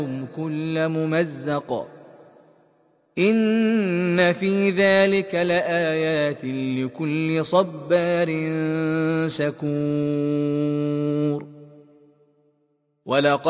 كل ممزق إن في ذلك لآيات لكل صبار شكور.